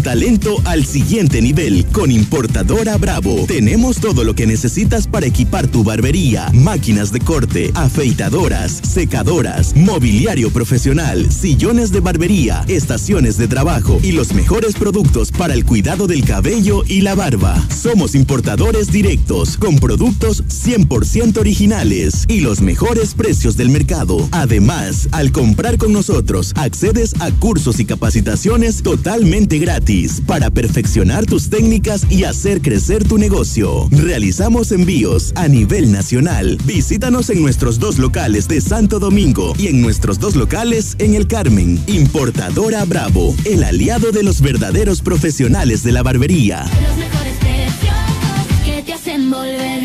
Talento al siguiente nivel con Importadora Bravo. Tenemos todo lo que necesitas para equipar tu barbería, máquinas de corte, afeitadoras, secadoras, mobiliario profesional, sillones de barbería, estaciones de trabajo y los mejores productos para el cuidado del cabello y la barba. Somos importadores directos con productos 100% originales y los mejores precios del mercado. Además, al comprar con nosotros, accedes a cursos y capacitaciones totalmente gratis para perfeccionar tus técnicas y hacer crecer tu negocio. Realizamos envíos a nivel nacional. Visítanos en nuestros 2 locales de Santo Domingo y en nuestros 2 locales en El Carmen. Importadora Bravo, el aliado de los verdaderos profesionales de la barbería. Los mejores precios que te hacen volver.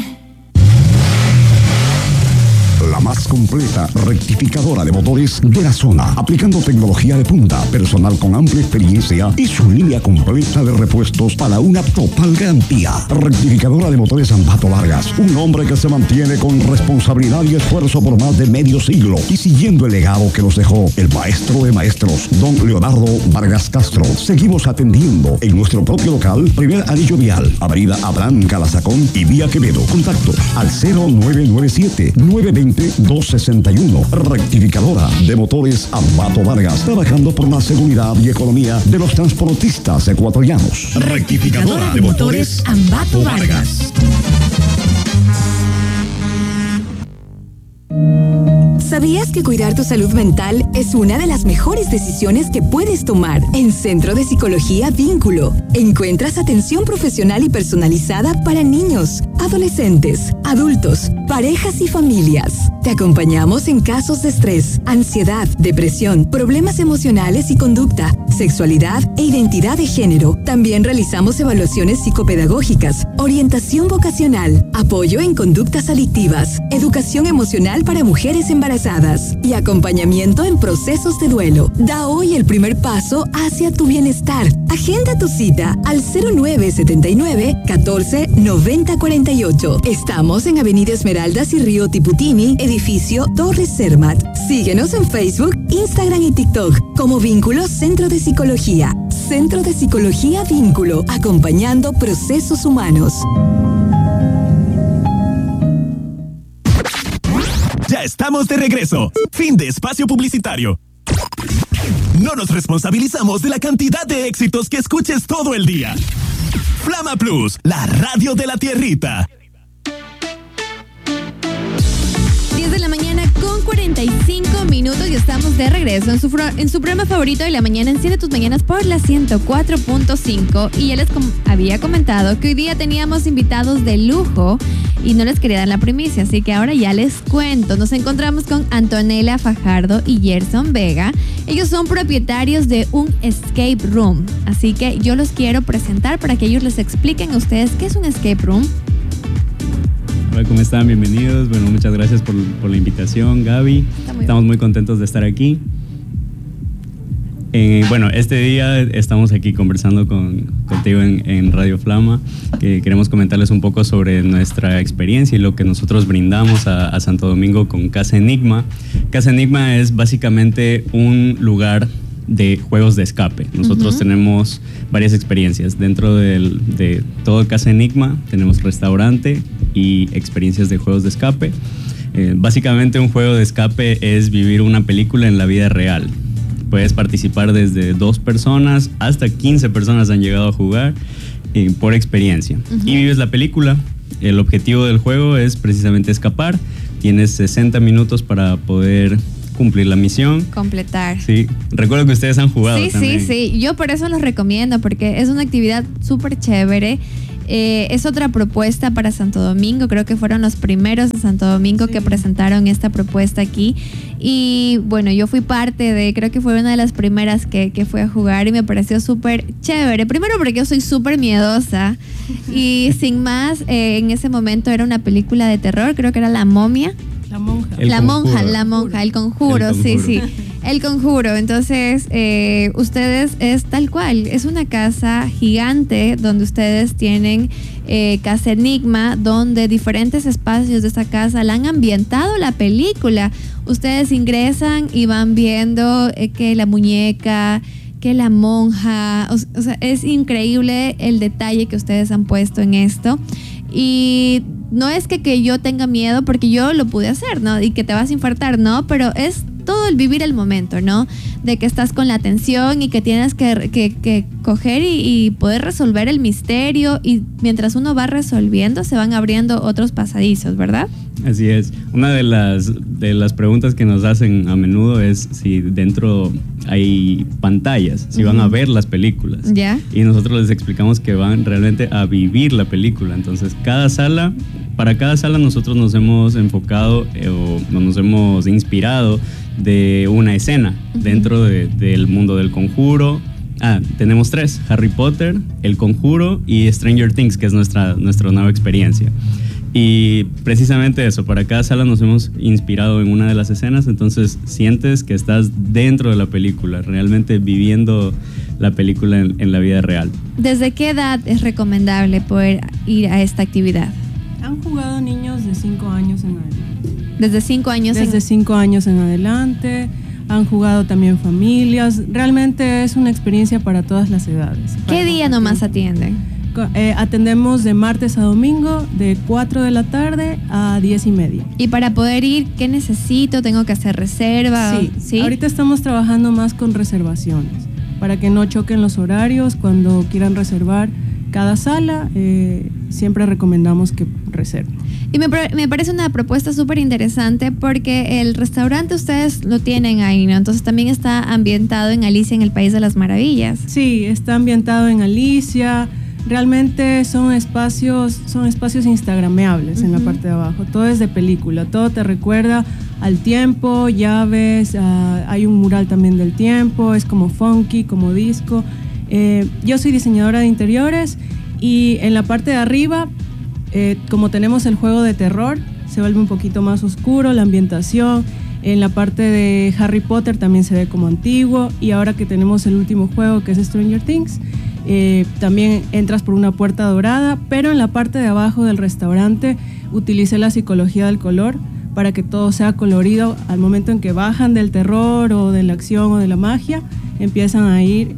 La más completa rectificadora de motores de la zona, aplicando tecnología de punta, personal con amplia experiencia y su línea completa de repuestos para una total garantía. Rectificadora de motores Ambato Vargas, un hombre que se mantiene con responsabilidad y esfuerzo por más de medio siglo y siguiendo el legado que nos dejó el maestro de maestros, don Leonardo Vargas Castro. Seguimos atendiendo en nuestro propio local, primer anillo vial, avenida Abraham Calazacón y vía Quevedo. Contactos al 0997-920-261. Rectificadora de motores Ambato Vargas, trabajando por la seguridad y economía de los transportistas ecuatorianos. Rectificadora de motores Ambato Vargas. ¿Sabías que cuidar tu salud mental es una de las mejores decisiones que puedes tomar? En Centro de Psicología Vínculo encuentras atención profesional y personalizada para niños, adolescentes, adultos, parejas y familias. Te acompañamos en casos de estrés, ansiedad, depresión, problemas emocionales y conducta, sexualidad e identidad de género. También realizamos evaluaciones psicopedagógicas, orientación vocacional, apoyo en conductas adictivas, educación emocional para mujeres embarazadas y acompañamiento en procesos de duelo. Da hoy el primer paso hacia tu bienestar. Agenda tu cita al 0979 14 90 48. Estamos en Avenida Esmeraldas y Río Tiputini, edificio Torres Cermat. Síguenos en Facebook, Instagram y TikTok como Vínculo Centro de Psicología. Centro de Psicología Vínculo, acompañando procesos humanos. Ya estamos de regreso. Fin de espacio publicitario. No nos responsabilizamos de la cantidad de éxitos que escuches todo el día. Flama Plus, la radio de la tierrita. 10 de la mañana con 45 minutos y estamos de regreso en su programa favorito de la mañana. Enciende tus mañanas por la 104.5 y ya les había comentado que hoy día teníamos invitados de lujo y no les quería dar la primicia, así que ahora ya les cuento. Nos encontramos con Antonella Fajardo y Gerson Vega. Ellos son propietarios de un escape room, así que yo los quiero presentar para que ellos les expliquen a ustedes qué es un escape room. Hola, ¿cómo están? Bienvenidos. Bueno, muchas gracias por la invitación, Gaby. Estamos muy contentos de estar aquí. Bueno, este día estamos aquí conversando contigo en Radio Flama, que queremos comentarles un poco sobre nuestra experiencia y lo que nosotros brindamos a Santo Domingo con Casa Enigma. Casa Enigma es básicamente un lugar de juegos de escape. Nosotros tenemos varias experiencias. Dentro de todo Casa Enigma tenemos restaurante y experiencias de juegos de escape. Básicamente un juego de escape es vivir una película en la vida real. Puedes participar desde 2 personas hasta 15 personas han llegado a jugar por experiencia. Y vives la película. El objetivo del juego es precisamente escapar. Tienes 60 minutos para poder cumplir la misión. Completar. Sí. Recuerdo que ustedes han jugado también. Sí. Yo por eso los recomiendo, porque es una actividad súper chévere. Es otra propuesta para Santo Domingo. Creo que fueron los primeros de Santo Domingo que presentaron esta propuesta aquí. Y bueno, yo fui parte creo que fue una de las primeras que fui a jugar y me pareció súper chévere. Primero porque yo soy súper miedosa y sin más, en ese momento era una película de terror, creo que era La Momia. La monja, el conjuro, sí. El conjuro. Entonces, ustedes es tal cual, es una casa gigante donde ustedes tienen Casa Enigma, donde diferentes espacios de esa casa la han ambientado la película. Ustedes ingresan y van viendo que la muñeca, que la monja, o sea, es increíble el detalle que ustedes han puesto en esto. Y no es que yo tenga miedo, porque yo lo pude hacer, ¿no? Y que te vas a infartar, ¿no? Pero es todo el vivir el momento, ¿no? De que estás con la atención y que tienes que coger y poder resolver el misterio, y mientras uno va resolviendo se van abriendo otros pasadizos, ¿verdad? Así es. Una de las preguntas que nos hacen a menudo es si dentro hay pantallas, si van a ver las películas. ¿Ya? Y nosotros les explicamos que van realmente a vivir la película. Entonces, para cada sala nosotros nos hemos enfocado o nos hemos inspirado de una escena dentro del mundo del Conjuro. Tenemos 3: Harry Potter, El Conjuro y Stranger Things, que es nuestra nueva experiencia. Y precisamente eso, para cada sala nos hemos inspirado en una de las escenas, entonces sientes que estás dentro de la película, realmente viviendo la película en la vida real. ¿Desde qué edad es recomendable poder ir a esta actividad? Han jugado niños de 5 años en adelante. Desde 5 años. Desde 5 años en adelante. Han jugado también familias. Realmente es una experiencia para todas las edades. ¿Qué día nomás atienden? Atendemos de martes a domingo, de 4 de la tarde a 10:30. Y para poder ir, ¿qué necesito? ¿Tengo que hacer reserva? Sí. Ahorita estamos trabajando más con reservaciones, para que no choquen los horarios. Cuando quieran reservar cada sala, siempre recomendamos que reserven. Y me parece una propuesta súper interesante, porque el restaurante ustedes lo tienen ahí, ¿no? Entonces también está ambientado en Alicia en el País de las Maravillas. Sí, está ambientado en Alicia. Realmente son espacios instagrameables en la parte de abajo. Todo es de película, todo te recuerda al tiempo, llaves, hay un mural también del tiempo, es como funky, como disco. Yo soy diseñadora de interiores, y en la parte de arriba, como tenemos el juego de terror, se vuelve un poquito más oscuro la ambientación. En la parte de Harry Potter también se ve como antiguo, y ahora que tenemos el último juego, que es Stranger Things, también entras por una puerta dorada. Pero en la parte de abajo del restaurante utilicé la psicología del color para que todo sea colorido. Al momento en que bajan del terror o de la acción o de la magia, empiezan a ir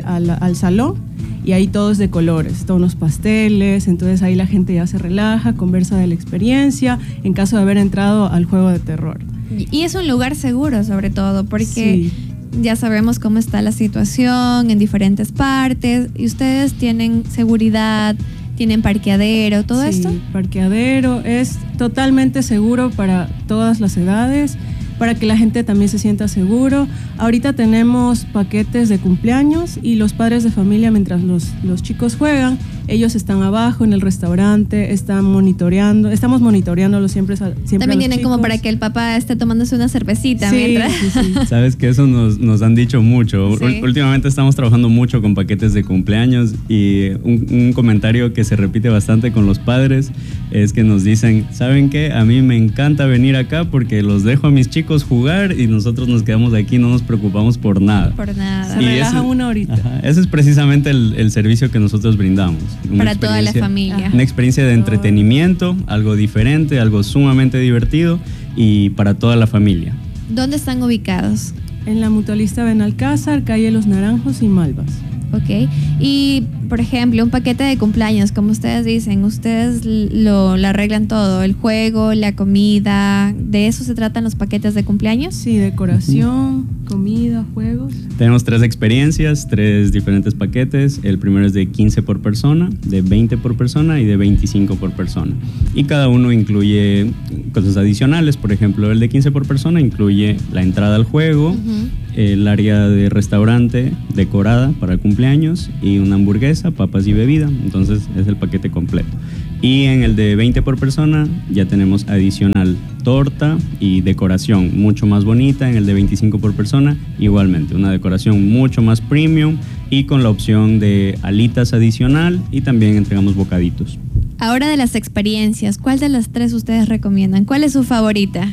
al salón, y ahí todo es de colores, tonos pasteles. Entonces ahí la gente ya se relaja, conversa de la experiencia en caso de haber entrado al juego de terror. Y es un lugar seguro, sobre todo, porque sí, ya sabemos cómo está la situación en diferentes partes, y ustedes tienen seguridad, tienen parqueadero, todo esto. Sí, parqueadero, es totalmente seguro para todas las edades, para que la gente también se sienta seguro. Ahorita tenemos paquetes de cumpleaños, y los padres de familia, mientras los chicos juegan, ellos están abajo en el restaurante, estamos monitoreándolos siempre. También tienen como para que el papá esté tomándose una cervecita, sí, mientras. Sí. Sabes que eso nos han dicho mucho. Sí. Últimamente estamos trabajando mucho con paquetes de cumpleaños, y un comentario que se repite bastante con los padres es que nos dicen: ¿saben qué? A mí me encanta venir acá porque los dejo a mis chicos jugar y nosotros nos quedamos aquí, no nos preocupamos por nada. Por nada. Se relaja una horita. Ese es precisamente el servicio que nosotros brindamos. Para toda la familia. Una experiencia de entretenimiento, algo diferente, algo sumamente divertido, y para toda la familia. ¿Dónde están ubicados? En la Mutualista Benalcázar, calle Los Naranjos y Malvas. Ok. Y, por ejemplo, un paquete de cumpleaños, como ustedes dicen, ustedes lo arreglan todo, el juego, la comida, ¿de eso se tratan los paquetes de cumpleaños? Sí, decoración, comida, juegos. Tenemos 3 experiencias, 3 diferentes paquetes. El primero es de 15 por persona, de 20 por persona y de 25 por persona. Y cada uno incluye cosas adicionales. Por ejemplo, el de 15 por persona incluye la entrada al juego, el área de restaurante decorada para el cumpleaños, y una hamburguesa, papas y bebida. Entonces es el paquete completo. Y en el de 20 por persona ya tenemos adicional torta y decoración mucho más bonita. En el de 25 por persona igualmente una decoración mucho más premium, y con la opción de alitas adicional, y también entregamos bocaditos. Ahora, de las experiencias, ¿cuál de las 3 ustedes recomiendan? ¿Cuál es su favorita?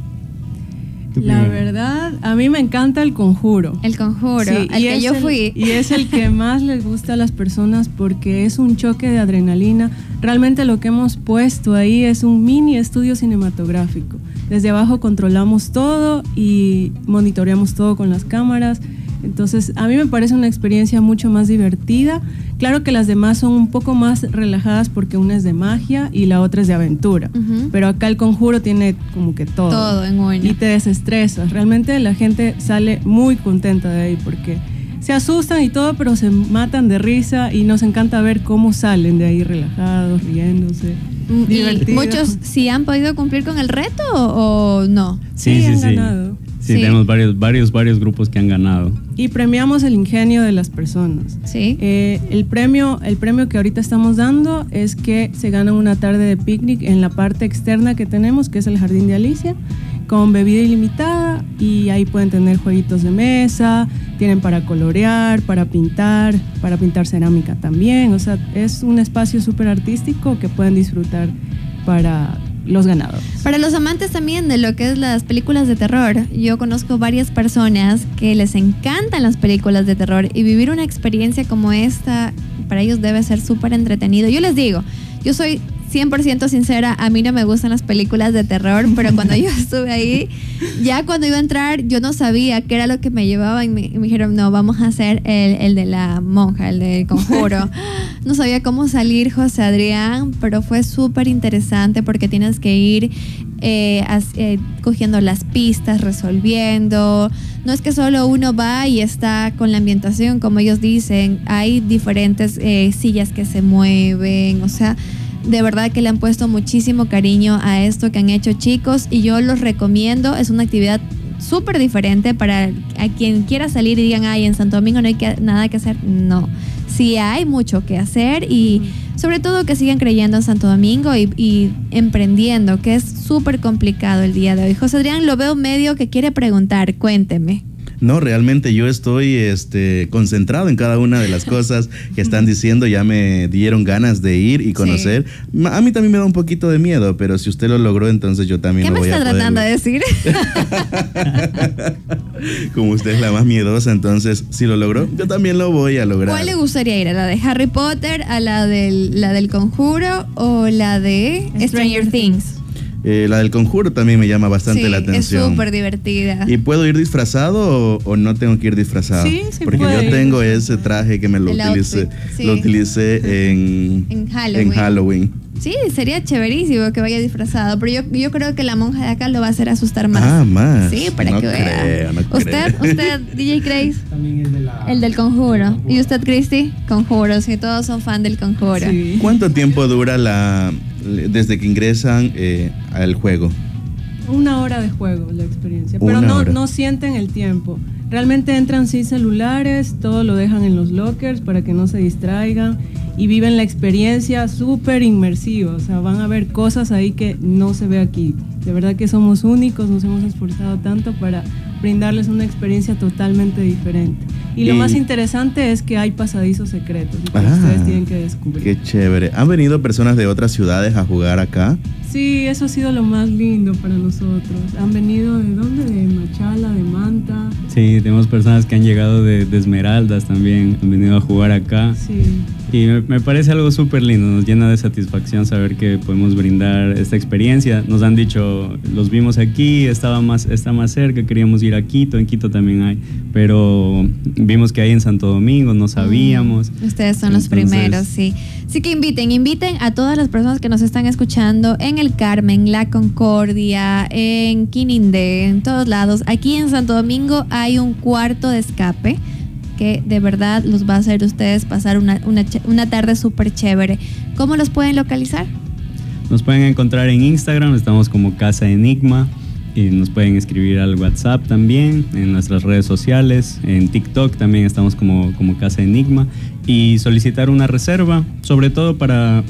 La verdad, a mí me encanta El Conjuro. El Conjuro, Sí, al que yo fui. Y es el que más les gusta a las personas, porque es un choque de adrenalina. Realmente lo que hemos puesto ahí es un mini estudio cinematográfico. Desde abajo controlamos todo y monitoreamos todo con las cámaras. Entonces, a mí me parece una experiencia mucho más divertida. Claro que las demás son un poco más relajadas porque una es de magia y la otra es de aventura. Pero acá el Conjuro tiene como que todo. Todo en uno. Y te desestresas. Realmente la gente sale muy contenta de ahí porque se asustan y todo, pero se matan de risa y nos encanta ver cómo salen de ahí relajados, riéndose. ¿Y muchos sí han podido cumplir con el reto o no? Sí, han ganado. Sí, tenemos varios grupos que han ganado. Y premiamos el ingenio de las personas. Sí. El premio que ahorita estamos dando es que se ganan una tarde de picnic en la parte externa que tenemos, que es el Jardín de Alicia, con bebida ilimitada, y ahí pueden tener jueguitos de mesa, tienen para colorear, para pintar cerámica también. O sea, es un espacio súper artístico que pueden disfrutar para los ganadores. Para los amantes también de lo que es las películas de terror, yo conozco varias personas que les encantan las películas de terror, y vivir una experiencia como esta para ellos debe ser súper entretenido. Yo les digo, yo soy 100% sincera, a mí no me gustan las películas de terror, pero cuando yo estuve ahí, ya cuando iba a entrar, yo no sabía qué era lo que me llevaba, y me dijeron, no, vamos a hacer el de la monja, el del Conjuro. No sabía cómo salir, José Adrián, pero fue súper interesante porque tienes que ir cogiendo las pistas, resolviendo. No es que solo uno va y está con la ambientación, como ellos dicen, hay diferentes sillas que se mueven, o sea, de verdad que le han puesto muchísimo cariño a esto que han hecho, chicos, y yo los recomiendo. Es una actividad súper diferente para a quien quiera salir y digan, ay, en Santo Domingo no hay nada que hacer. No, sí hay mucho que hacer, y sobre todo que sigan creyendo en Santo Domingo y emprendiendo, que es súper complicado el día de hoy. José Adrián, lo veo medio que quiere preguntar, cuénteme. No, realmente yo estoy concentrado en cada una de las cosas que están diciendo. Ya me dieron ganas de ir y conocer. Sí. A mí también me da un poquito de miedo, pero si usted lo logró, entonces yo también lo voy a poder. ¿Qué me está tratando de decir? Como usted es la más miedosa, entonces si lo logró, yo también lo voy a lograr. ¿Cuál le gustaría ir? ¿A la de Harry Potter, a la del Conjuro o la de Stranger Things? La del Conjuro también me llama bastante la atención. Es súper divertida. ¿Y puedo ir disfrazado o no tengo que ir disfrazado? Sí, porque puede. Yo tengo ese traje que me lo utilicé en Halloween. Sí, sería chéverísimo que vaya disfrazado, pero yo creo que la monja de acá lo va a hacer asustar más. Ah, más. Sí, para que vea. ¿Usted, DJ Grace? También el del Conjuro. ¿Y usted, Cristi? Conjuro, sí, todos son fan del Conjuro. Sí. ¿Cuánto tiempo dura desde que ingresan al juego? 1 hora de juego la experiencia, pero no sienten el tiempo. Realmente entran sin celulares, todo lo dejan en los lockers para que no se distraigan y viven la experiencia súper inmersiva. O sea, van a ver cosas ahí que no se ve aquí. De verdad que somos únicos, nos hemos esforzado tanto para brindarles una experiencia totalmente diferente. Y lo más interesante es que hay pasadizos secretos que ustedes tienen que descubrir. Qué chévere. ¿Han venido personas de otras ciudades a jugar acá? Sí, eso ha sido lo más lindo para nosotros. ¿Han venido de dónde? De Machala, de Manta. Sí, tenemos personas que han llegado de Esmeraldas también, han venido a jugar acá. Sí. Y me parece algo súper lindo, nos llena de satisfacción saber que podemos brindar esta experiencia. Nos han dicho, los vimos aquí, está más cerca, queríamos ir a Quito, en Quito también hay, pero vimos que hay en Santo Domingo, no sabíamos. Ustedes son los primeros, sí. Así que inviten a todas las personas que nos están escuchando en El Carmen, La Concordia, en Quinindé, en todos lados. Aquí en Santo Domingo hay un cuarto de escape que de verdad los va a hacer ustedes pasar una tarde súper chévere. ¿Cómo los pueden localizar? Nos pueden encontrar en Instagram, estamos como Casa Enigma, y nos pueden escribir al WhatsApp también, en nuestras redes sociales, en TikTok también estamos como Casa Enigma, y solicitar una reserva, sobre todo para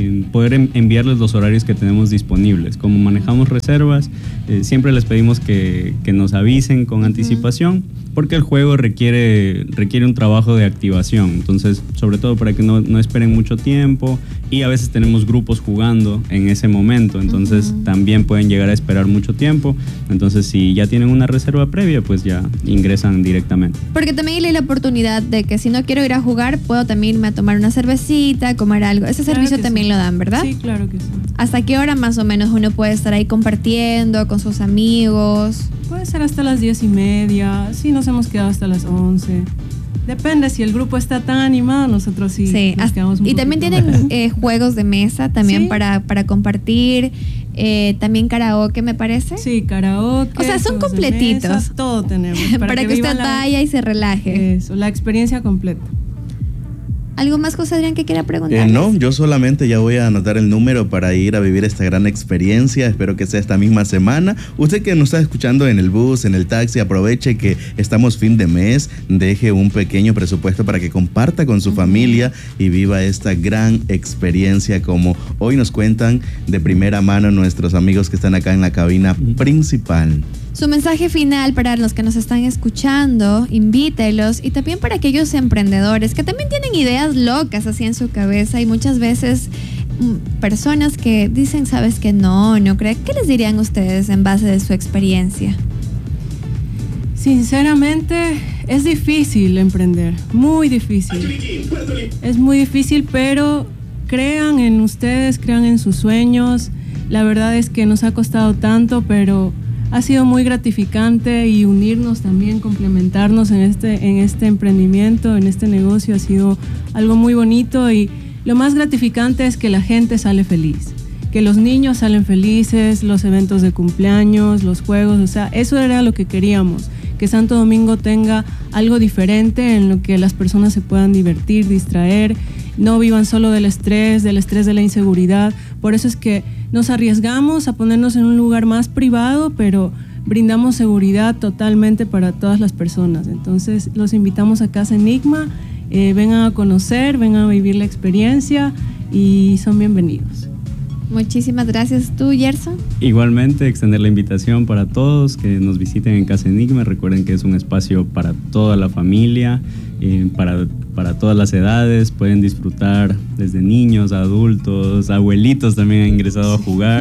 poder enviarles los horarios que tenemos disponibles. Como manejamos reservas, siempre les pedimos que nos avisen con anticipación, porque el juego requiere un trabajo de activación. Entonces, sobre todo para que no esperen mucho tiempo, y a veces tenemos grupos jugando en ese momento, entonces también pueden llegar a esperar mucho tiempo. Entonces, si ya tienen una reserva previa, pues ya ingresan directamente. Porque también hay la oportunidad de que si no quiero ir a jugar, puedo también irme a tomar una cervecita, comer algo. Ese servicio también también lo dan, ¿verdad? Sí, claro que sí. ¿Hasta qué hora más o menos uno puede estar ahí compartiendo con sus amigos? Puede ser hasta las 10:30, sí, nos hemos quedado hasta las 11. Depende, si el grupo está tan animado, nosotros sí nos quedamos un y también tienen juegos de mesa también, ¿sí? para compartir, también karaoke, me parece. Sí, karaoke. O sea, son completitos. Mesa, todo tenemos. para que usted vaya y se relaje. Eso, la experiencia completa. ¿Algo más, José Adrián, que quiera preguntar? No, yo solamente ya voy a anotar el número para ir a vivir esta gran experiencia. Espero que sea esta misma semana. Usted que nos está escuchando en el bus, en el taxi, aproveche que estamos fin de mes. Deje un pequeño presupuesto para que comparta con su familia y viva esta gran experiencia, como hoy nos cuentan de primera mano nuestros amigos que están acá en la cabina principal. Su mensaje final para los que nos están escuchando, invítelos, y también para aquellos emprendedores que también tienen ideas locas así en su cabeza y muchas veces personas que dicen, sabes que no creo. ¿Qué les dirían ustedes en base de su experiencia? Sinceramente, es difícil emprender, muy difícil. Es muy difícil, pero crean en ustedes, crean en sus sueños. La verdad es que nos ha costado tanto, pero ha sido muy gratificante, y unirnos también, complementarnos en este emprendimiento, en este negocio, ha sido algo muy bonito, y lo más gratificante es que la gente sale feliz, que los niños salen felices, los eventos de cumpleaños, los juegos, o sea, eso era lo que queríamos, que Santo Domingo tenga algo diferente en lo que las personas se puedan divertir, distraer, no vivan solo del estrés de la inseguridad. Por eso es que nos arriesgamos a ponernos en un lugar más privado, pero brindamos seguridad totalmente para todas las personas. Entonces los invitamos a Casa Enigma, vengan a conocer, vengan a vivir la experiencia y son bienvenidos. Muchísimas gracias. ¿Tú, Gerson? Igualmente, extender la invitación para todos que nos visiten en Casa Enigma. Recuerden que es un espacio para toda la familia, para todas las edades. Pueden disfrutar desde niños, adultos, abuelitos también han ingresado a jugar.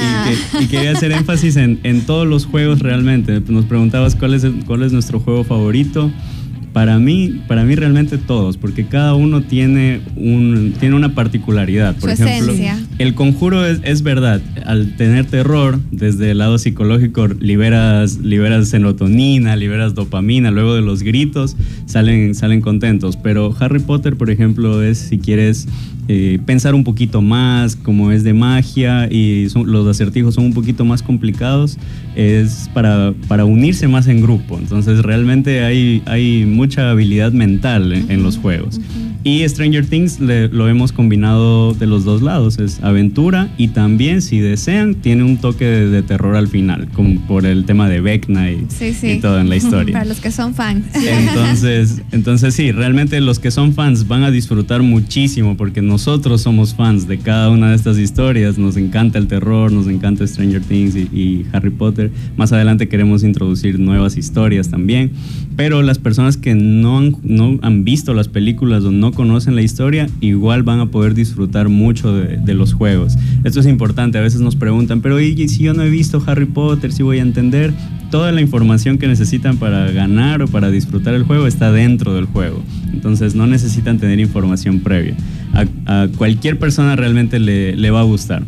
Y quería hacer énfasis en todos los juegos realmente. Nos preguntabas cuál es nuestro juego favorito. Para mí realmente todos, porque cada uno tiene una particularidad. Por ejemplo, esencia. El Conjuro es verdad. Al tener terror, desde el lado psicológico, liberas serotonina, liberas dopamina. Luego de los gritos, salen contentos. Pero Harry Potter, por ejemplo, es si quieres pensar un poquito más, como es de magia y los acertijos son un poquito más complicados, es para unirse más en grupo. Entonces realmente hay mucha habilidad mental en los juegos. Y Stranger Things lo hemos combinado de los dos lados, es aventura y también, si desean, tiene un toque de terror al final, como por el tema de Vecna y todo en la historia. Para los que son fans. Entonces sí, realmente los que son fans van a disfrutar muchísimo, porque nosotros somos fans de cada una de estas historias. Nos encanta el terror, nos encanta Stranger Things y Harry Potter. Más adelante queremos introducir nuevas historias también, pero las personas que no han visto las películas o no conocen la historia, igual van a poder disfrutar mucho de los juegos. Esto es importante. A veces nos preguntan, pero ¿y si yo no he visto Harry Potter, si voy a entender? Toda la información que necesitan para ganar o para disfrutar el juego está dentro del juego. Entonces no necesitan tener información previa. A cualquier persona realmente le va a gustar.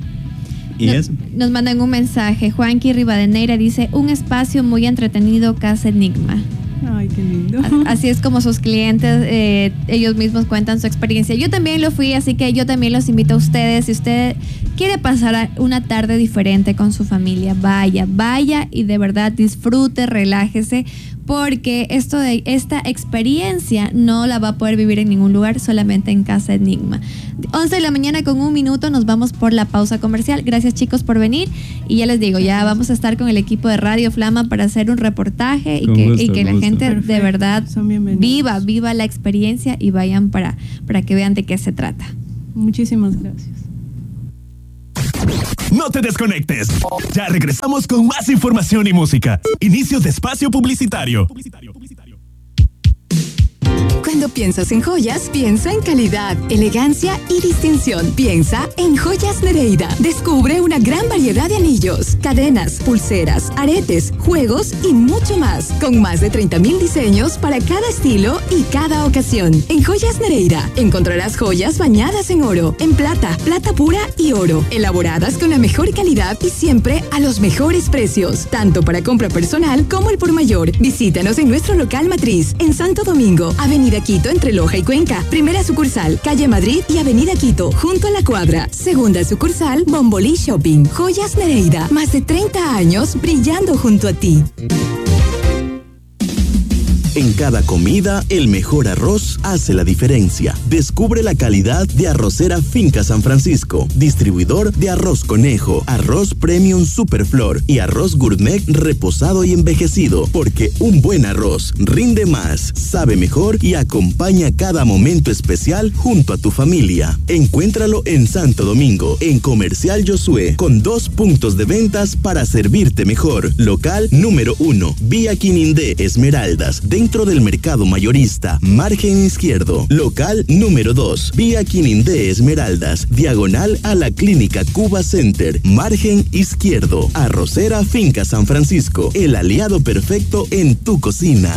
Nos mandan un mensaje. Juanqui Rivadeneira dice: un espacio muy entretenido, Casa Enigma. Ay, qué lindo. Así es como sus clientes, ellos mismos cuentan su experiencia. Yo también lo fui, así que yo también los invito a ustedes. Si usted quiere pasar una tarde diferente con su familia, vaya y de verdad disfrute, relájese, porque esta experiencia no la va a poder vivir en ningún lugar, solamente en Casa Enigma. 11 de la mañana con 1 minuto, nos vamos por la pausa comercial. Gracias, chicos, por venir. Y ya les digo, ya vamos a estar con el equipo de Radio Flama para hacer un reportaje y que la gente de verdad viva la experiencia y vayan para que vean de qué se trata. Muchísimas gracias. No te desconectes. Ya regresamos con más información y música. Inicio de espacio publicitario. Cuando piensas en joyas, piensa en calidad, elegancia y distinción. Piensa en Joyas Nereida. Descubre una gran variedad de anillos, cadenas, pulseras, aretes, juegos y mucho más. Con más de 30,000 diseños para cada estilo y cada ocasión. En Joyas Nereida encontrarás joyas bañadas en oro, en plata, plata pura y oro. Elaboradas con la mejor calidad y siempre a los mejores precios. Tanto para compra personal como el por mayor. Visítanos en nuestro local matriz en Santo Domingo, Avenida Quito entre Loja y Cuenca. Primera sucursal, Calle Madrid y Avenida Quito, junto a la cuadra. Segunda sucursal, Bombolí Shopping. Joyas Nereida, más de 30 años brillando junto a ti. En cada comida, el mejor arroz hace la diferencia. Descubre la calidad de Arrocera Finca San Francisco, distribuidor de arroz conejo, arroz premium superflor y arroz gourmet reposado y envejecido, porque un buen arroz rinde más, sabe mejor y acompaña cada momento especial junto a tu familia. Encuéntralo en Santo Domingo, en Comercial Josué, con 2 puntos de ventas para servirte mejor. Local número 1, Vía Quinindé Esmeraldas, dentro del mercado mayorista, margen izquierdo. Local número 2, Vía Quinindé Esmeraldas, diagonal a la Clínica Cuba Center, margen izquierdo. Arrocera Finca San Francisco, el aliado perfecto en tu cocina.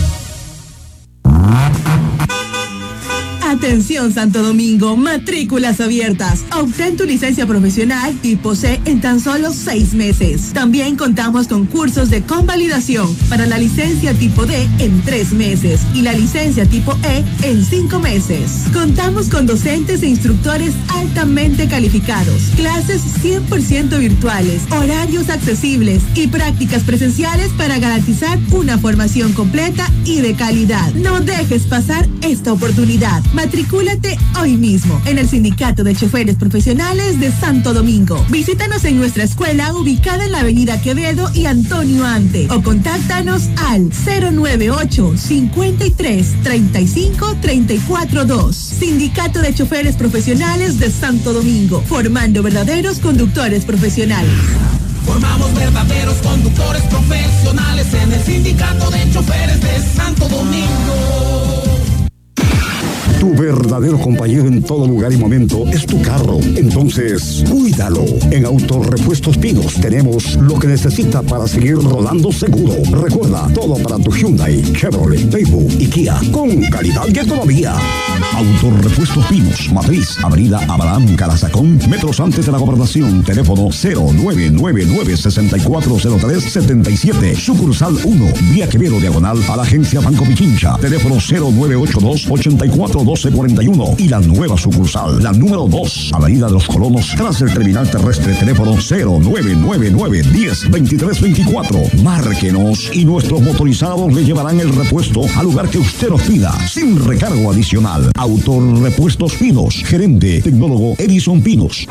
Atención Santo Domingo, matrículas abiertas. Obtén tu licencia profesional tipo C en tan solo 6 meses. También contamos con cursos de convalidación para la licencia tipo D en 3 meses y la licencia tipo E en 5 meses. Contamos con docentes e instructores altamente calificados, clases 100% virtuales, horarios accesibles y prácticas presenciales para garantizar una formación completa y de calidad. No dejes pasar esta oportunidad. Matricúlate hoy mismo en el Sindicato de Choferes Profesionales de Santo Domingo. Visítanos en nuestra escuela ubicada en la Avenida Quevedo y Antonio Ante o contáctanos al 098 53 35 34 2. Sindicato de Choferes Profesionales de Santo Domingo, formando verdaderos conductores profesionales. Formamos verdaderos conductores profesionales en el Sindicato de Choferes de Santo Domingo. Tu verdadero compañero en todo lugar y momento es tu carro. Entonces, cuídalo. En Autorepuestos Pinos tenemos lo que necesita para seguir rodando seguro. Recuerda, todo para tu Hyundai, Chevrolet, Daewoo y Kia, con calidad que todavía. Autorepuestos Pinos, Matriz, Avenida Abraham Calazacón, metros antes de la Gobernación. Teléfono 0999-640377. Sucursal 1, Vía Quevedo, diagonal a la agencia Banco Pichincha. Teléfono 0982-841241. Y la nueva sucursal, la número 2, Avenida de los Colonos, tras el terminal terrestre. Teléfono 0999-102324. Márquenos y nuestros motorizados le llevarán el repuesto al lugar que usted nos pida, sin recargo adicional. Autorepuestos Pinos, gerente tecnólogo Edison Pinos.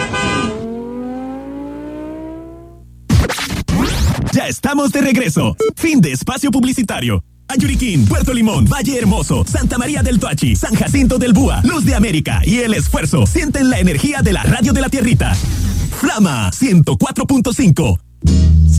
Ya estamos de regreso. Fin de espacio publicitario. Ayuriquín, Puerto Limón, Valle Hermoso, Santa María del Toachi, San Jacinto del Búa, Luz de América y El Esfuerzo sienten la energía de la radio de la tierrita. Flama 104.5.